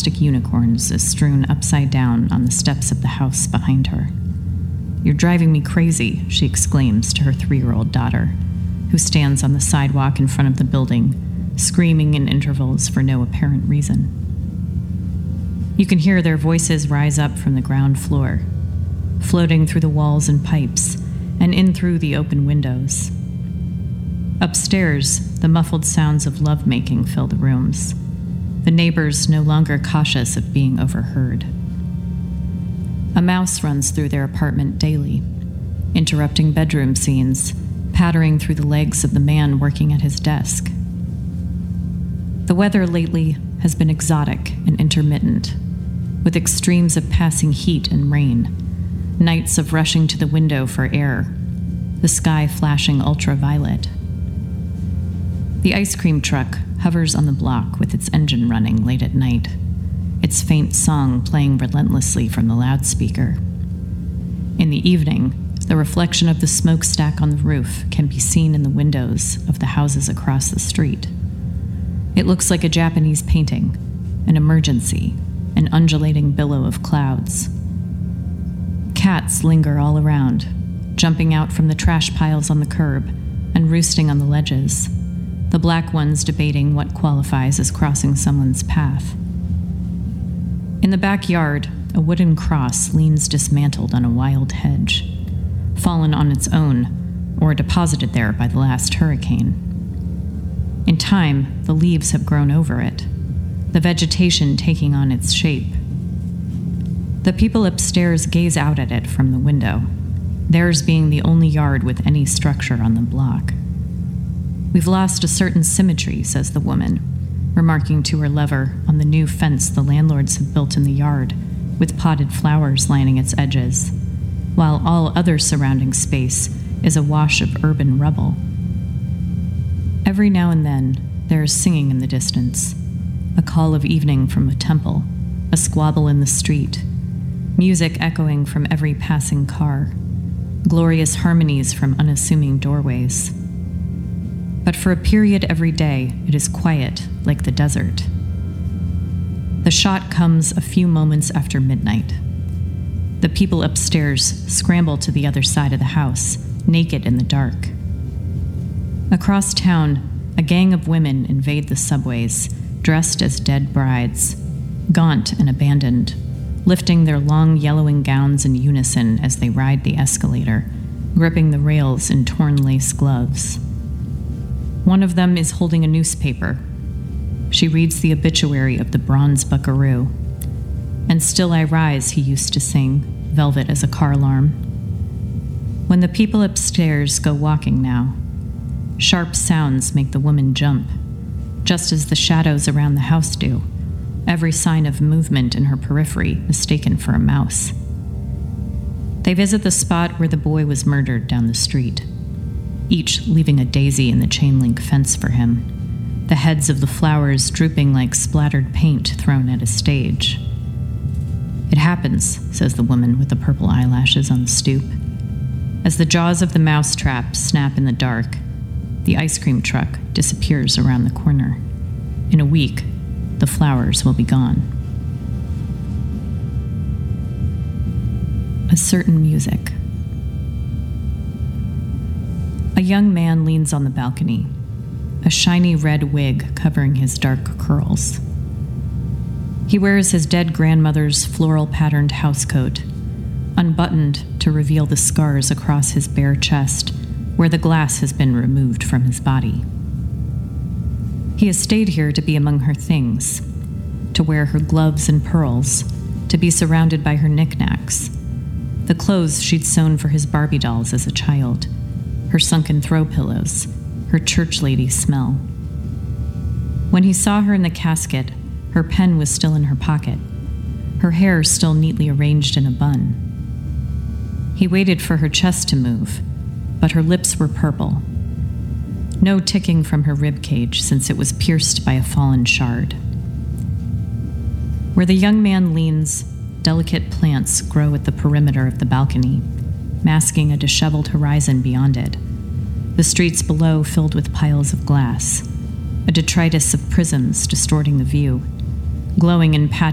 plastic unicorns is strewn upside down on the steps of the house behind her. "You're driving me crazy," she exclaims to her 3-year-old daughter, who stands on the sidewalk in front of the building, screaming in intervals for no apparent reason. You can hear their voices rise up from the ground floor, floating through the walls and pipes, and in through the open windows. Upstairs, the muffled sounds of lovemaking fill the rooms, the neighbors no longer cautious of being overheard. A mouse runs through their apartment daily, interrupting bedroom scenes, pattering through the legs of the man working at his desk. The weather lately has been exotic and intermittent, with extremes of passing heat and rain, nights of rushing to the window for air, the sky flashing ultraviolet. The ice cream truck hovers on the block with its engine running late at night, its faint song playing relentlessly from the loudspeaker. In the evening, the reflection of the smokestack on the roof can be seen in the windows of the houses across the street. It looks like a Japanese painting, an emergency, an undulating billow of clouds. Cats linger all around, jumping out from the trash piles on the curb and roosting on the ledges, the black ones debating what qualifies as crossing someone's path. In the backyard, a wooden cross leans dismantled on a wild hedge, fallen on its own or deposited there by the last hurricane. In time, the leaves have grown over it, the vegetation taking on its shape. The people upstairs gaze out at it from the window, theirs being the only yard with any structure on the block. "We've lost a certain symmetry," says the woman, remarking to her lover on the new fence the landlords have built in the yard, with potted flowers lining its edges, while all other surrounding space is awash of urban rubble. Every now and then, there is singing in the distance, a call of evening from a temple, a squabble in the street, music echoing from every passing car, glorious harmonies from unassuming doorways. But for a period every day, it is quiet, like the desert. The shot comes a few moments after midnight. The people upstairs scramble to the other side of the house, naked in the dark. Across town, a gang of women invade the subways, dressed as dead brides, gaunt and abandoned, lifting their long yellowing gowns in unison as they ride the escalator, gripping the rails in torn lace gloves. One of them is holding a newspaper. She reads the obituary of the bronze buckaroo. "And still I rise," he used to sing, velvet as a car alarm. When the people upstairs go walking now, sharp sounds make the woman jump, just as the shadows around the house do, every sign of movement in her periphery mistaken for a mouse. They visit the spot where the boy was murdered down the street, each leaving a daisy in the chain-link fence for him, the heads of the flowers drooping like splattered paint thrown at a stage. "It happens," says the woman with the purple eyelashes on the stoop. As the jaws of the mousetrap snap in the dark, the ice cream truck disappears around the corner. In a week, the flowers will be gone. A certain music. A young man leans on the balcony, a shiny red wig covering his dark curls. He wears his dead grandmother's floral-patterned housecoat, unbuttoned to reveal the scars across his bare chest where the glass has been removed from his body. He has stayed here to be among her things, to wear her gloves and pearls, to be surrounded by her knickknacks, the clothes she'd sewn for his Barbie dolls as a child, her sunken throw pillows, her church lady smell. When he saw her in the casket, her pen was still in her pocket, her hair still neatly arranged in a bun. He waited for her chest to move, but her lips were purple. No ticking from her rib cage since it was pierced by a fallen shard. Where the young man leans, delicate plants grow at the perimeter of the balcony, masking a disheveled horizon beyond it, the streets below filled with piles of glass, a detritus of prisms distorting the view, glowing in patches